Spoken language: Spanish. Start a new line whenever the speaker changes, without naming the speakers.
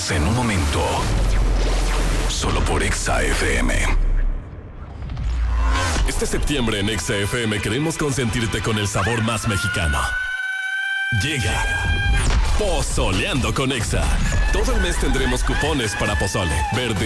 Regresa en un momento. Solo por Exa FM.
Este septiembre en Exa FM queremos consentirte con el sabor más mexicano. Llega Pozoleando con Exa. Todo el mes tendremos cupones para pozole, verde